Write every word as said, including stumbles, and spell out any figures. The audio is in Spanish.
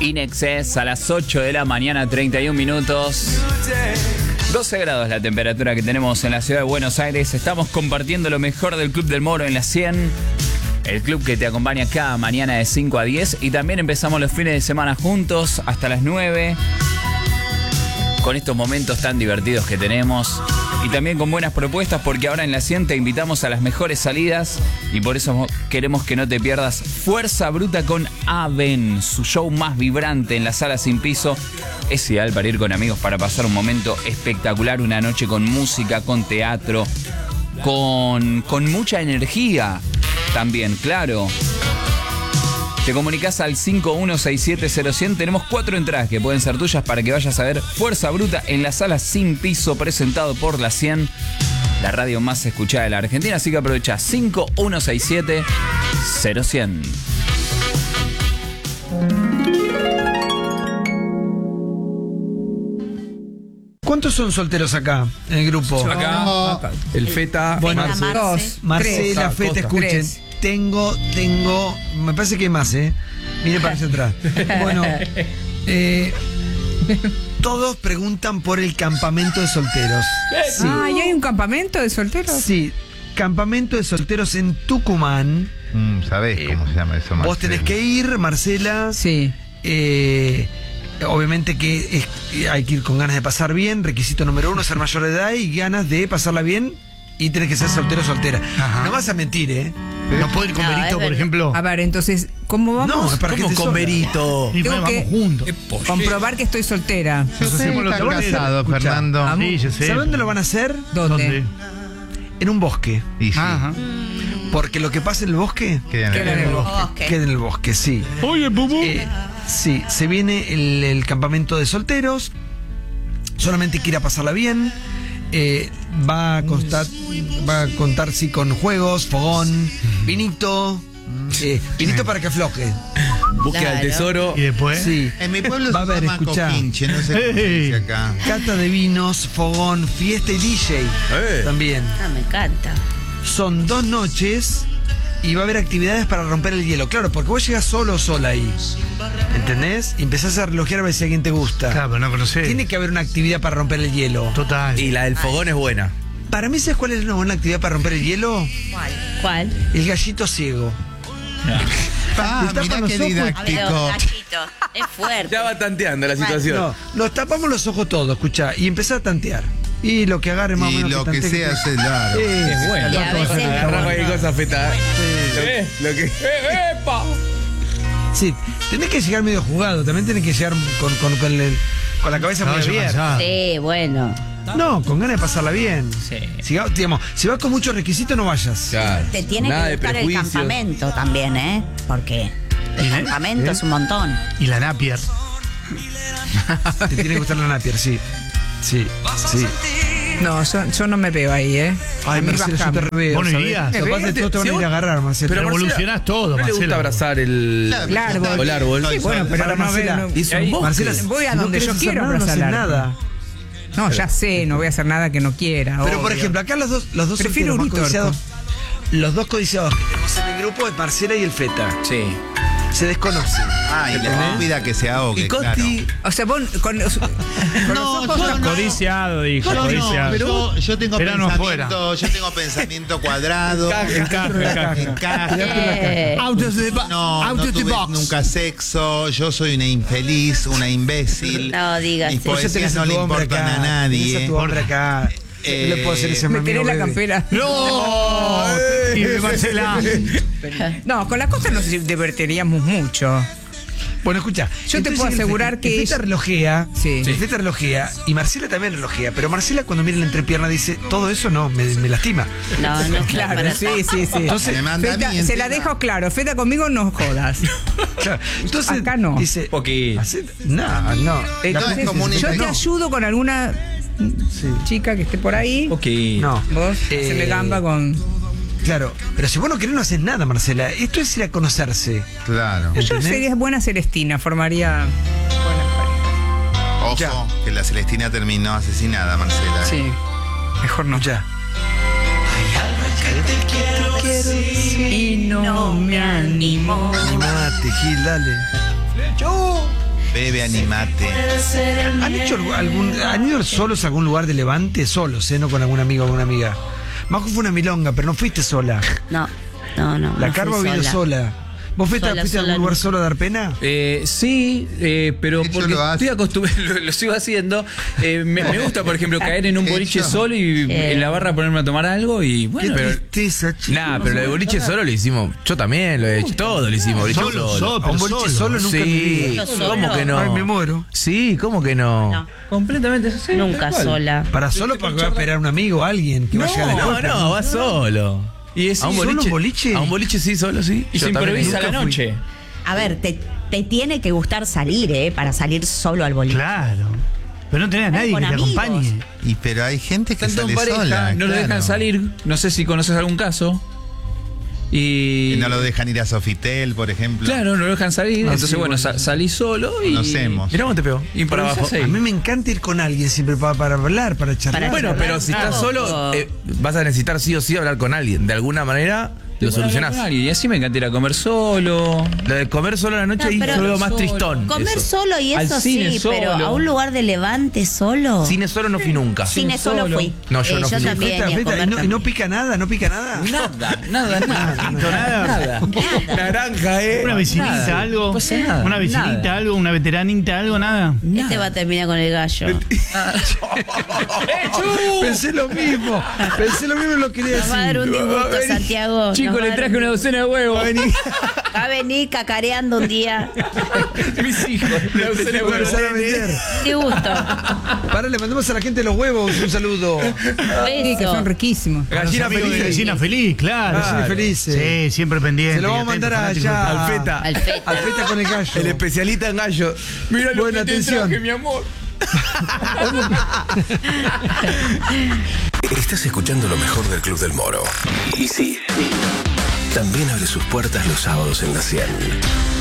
In Excess a las ocho de la mañana, treinta y un minutos. doce grados la temperatura que tenemos en la ciudad de Buenos Aires. Estamos compartiendo lo mejor del Club del Moro en la cien. El club que te acompaña cada mañana de cinco a diez. Y también empezamos los fines de semana juntos hasta las nueve. Con estos momentos tan divertidos que tenemos. Y también con buenas propuestas, porque ahora en la cien te invitamos a las mejores salidas. Y por eso queremos que no te pierdas Fuerza Bruta con Aven, su show más vibrante en la sala sin piso. Es ideal para ir con amigos, para pasar un momento espectacular, una noche con música, con teatro, con, con mucha energía también, claro. Te comunicas al cinco uno seis siete cero cien. Tenemos cuatro entradas que pueden ser tuyas para que vayas a ver Fuerza Bruta en la sala sin piso, presentado por la cien, la radio más escuchada de la Argentina. Así que aprovecha cinco uno seis siete cero cien. ¿Cuántos son solteros acá en el grupo? Yo acá, acá. El Feta, bueno, Marce. dos, Marcela, Tres. Feta, escuchen. Tres. Tengo, tengo, me parece que hay más, ¿eh? Miren para hacia atrás. Bueno, eh, todos preguntan por el campamento de solteros. Sí, Ah, ¿y hay un campamento de solteros? sí, campamento de solteros en Tucumán. Mm, ¿Sabés Eh, cómo se llama eso, Vos Marcelo? tenés que ir, Marcela. Sí. Eh, obviamente que es- hay que ir con ganas de pasar bien. Requisito número uno, ser mayor de edad y ganas de pasarla bien. Y tenés que ser soltero o soltera. Ajá. No vas a mentir, ¿eh? ¿No puedo ir con No, Berito, es por verdad. ejemplo? A ver, entonces, ¿cómo vamos? No, es para ¿Cómo gente con sola. Berito? Y tengo bueno, que- vamos juntos. Comprobar que estoy soltera. Nos hacemos los Estás solteros. casado, Escucha, Fernando. vamos. Sí, yo sé. ¿Sabes dónde lo van a hacer? ¿Dónde? ¿Dónde? En un bosque. Y sí, Ajá. Porque lo que pasa en el bosque, quedan Queda en el bosque. Bosque. queda en el bosque, sí. Oye, Bubu. Eh, sí, se viene el, el campamento de solteros. Solamente quiera pasarla bien. Eh, va a constar, va a contar sí con juegos, fogón, vinito, eh, vinito para que afloje. Búsqueda del Claro. tesoro. Y después. Sí. En mi pueblo Va a se haber, llama escuchá. Copinche, no sé cómo se dice acá. Cata de vinos, fogón, fiesta y D J Eh. también. Ah, me encanta. Son dos noches y va a haber actividades para romper el hielo. Claro, porque vos llegas solo o sola ahí. ¿Entendés? Y empezás a relojear a ver si alguien te gusta. Claro, pero no conocés. Tiene que haber una actividad para romper el hielo. Total. Y la del fogón es buena. Para mí, ¿sabes cuál es una buena actividad para romper el hielo? ¿Cuál? El gallito ciego. Ah, Te tapan mirá los qué ojos. A ver, didáctico. Gachito. Es fuerte. Ya va tanteando la situación. No, nos tapamos los ojos todos, escuchá, y empezás a tantear. Y lo que agarre más o Y menos. lo que tantee sea, se largo. Sí, Es bueno. Y a veces- Agarra cualquier cosa, Feta. Eh, Lo que... Eh, ¡Epa! sí, tenés que llegar medio jugado, también tenés que llegar con, con, con, el- con la cabeza muy Caballo abierta. cansado. Sí, bueno. No, con ganas de pasarla bien. Sí. Si, va- digamos, si vas con muchos requisitos, no vayas. Claro. Te tiene Nada que de gustar el prejuicios. campamento también, ¿eh? Porque el ¿Eh? campamento ¿Eh? es un montón. Y la Napier. Te tiene que gustar la Napier, sí. Sí, sí. No, yo, yo no me veo ahí, ¿eh? Ay, A mí Marcelo, yo te bajame. reveo. ¿Vos no ¿sabés? irías? Capaz de todos te van a ir a agarrar, Marcelo. Pero Marcela, evolucionás todo, ¿no le Marcelo. gusta abrazar el, El árbol. el árbol? Sí, bueno, pero Para no Marcela. veo. no- Hizo un Ahí- bosque. Marcela, Voy a si no donde querés yo hacer quiero nada, no abrazar haces el árbol. nada. No, ya sé, no voy a hacer nada que no quiera. Pero por obvio. ejemplo, acá los dos, los dos Prefiero solteros más un codiciados, los dos codiciados que tenemos en el grupo es Marcela y el Feta. Sí. Se desconocen. Ah, y la cuida que se ahogue, Y claro. Coti... O sea, vos con, con los No, ojos yo no. Codiciado, dijo, Yo no, codiciado. yo, yo tengo Pero no pensamiento, yo tengo pensamiento cuadrado. Encaja, encaja. Encaja. Eh, Autos de ba- No, no autos de tuve box. nunca sexo, yo soy una infeliz, una imbécil. No digas Mis eso. Vos ya poesías tenés a no tu le hombre importan acá, a nadie. tenés a tu hombre acá. Eh, No le puedo hacer ese me amigo tenés la bebé. campera. ¡No! Y de Marcela. No, con la costa nos divertiríamos mucho. Bueno, escucha. Yo te puedo el asegurar Feta- que el Feta ella- relojea. Sí. El Feta relojea. Y Marcela también relojea. Pero Marcela, cuando mira la entrepierna, dice: todo eso no, me, me lastima. No, no, Claro, para- sí, sí, sí. Entonces, Me manda Feta, a mí se la encima. dejo claro, Feta conmigo no jodas. Claro, entonces Acá no. dice: Poquito. "Hace- No, no. Entonces, es como un yo te no. ayudo con alguna Sí. chica que esté por ahí. Ok. No. Vos Eh, haceme gamba con. Claro, pero si vos no querés, no haces nada, Marcela. Esto es ir a conocerse. Claro. Yo ¿entendés? sería buena Celestina, formaría buenas parejas. Ojo, Ya. que la Celestina terminó asesinada, Marcela. Sí, mejor no. Ya. Y no me animo. Animate, Gil, dale. Bebe, animate. ¿Han hecho algún, han ido solos a algún lugar de Levante? Solos, ¿eh? No con algún amigo o alguna amiga. Majo fue una milonga, pero no fuiste sola. No, no, no. La no Carva ha fui ido sola. ¿Vos fuiste, Sola, fuiste a sola, algún lugar no. solo a dar pena? Eh, sí, eh, pero Hecho porque lo hace. estoy acostumbrado, lo, lo sigo haciendo. Eh, me, me gusta, por ejemplo, caer en un boliche Hecho. solo y Eh. en la barra ponerme a tomar algo y bueno. Qué pero- tristeza, chico. Nah, pero lo de boliche solo lo hicimos. Yo también lo he hecho. Todo lo hicimos. Boliche Solo, solo. solo, A pero un boliche solo. solo nunca en mi Sí, vida. ¿Solo? ¿cómo que no? Ay, me muero. Sí, ¿cómo que no? No, completamente así. nunca tal cual. sola. Para solo para que va a esperar un amigo, alguien que va a llegar No, después. no, va solo. Y es ¿A un ¿solo boliche? un boliche? A un boliche sí, solo sí. y se Yo también improvisa nunca la fui. noche. A ver, te, te tiene que gustar salir, ¿eh? Para salir solo al boliche. Claro. Pero no tenés a nadie Con que te amigos. acompañe. Y pero hay gente que Tanto en sale pareja, sola. no lo claro. dejan salir. No sé si conoces algún caso. Y, Y no lo dejan ir a Sofitel, por ejemplo. Claro, no lo dejan salir. Ah, Entonces, sí, bueno, bueno. sa- salí solo y. Conocemos. Mirá cómo te pegó. Y para abajo. improvisás ahí. A mí me encanta ir con alguien siempre para, para hablar, para charlar. Para Bueno, pero si estás solo, eh, vas a necesitar sí o sí hablar con alguien. De alguna manera Te lo puedo hablar solucionás. con alguien. Y así me encanta ir a comer solo. Lo de comer solo a la noche No, ahí pero- yo lo veo más Solo. tristón. Comer eso. solo y Al eso cine sí, solo. pero a un lugar de Levante solo. Cine solo no fui nunca. Cine solo solo. fui. No, yo Eh, no yo fui. también. Feta, y a feta, comer y, no, y no también. pica nada, no pica nada. Nada, nada, nada. Nada. Nada. Naranja, eh. Una vecinita, Nada. algo. No pasa nada. Una vecinita, Nada. algo. Una veteranita, algo, nada. Este va a terminar con el gallo. Pensé lo mismo. Pensé lo mismo y lo quería Nos va a dar decir. un disgusto, Santiago. Chico, Nos va a le dar traje un- una docena de huevos. Va a venir cacareando un día. Mis hijos. Una docena de Voy a huevos. empezar a vender. Disgusto. Para, le mandamos a la gente los huevos un saludo. Sí, que son Beso. riquísimos. Gallina Amigos de feliz. Vecina feliz, claro. Vecina felices. Sí, siempre pendiente. Se lo vamos a atento, mandar fanático. allá. Al feta. Al feta. Al feta con el gallo. El especialista en gallo. Mira lo Buena que te atención. traje, mi amor. Estás escuchando lo mejor del Club del Moro. Y sí, también abre sus puertas los sábados en la cien.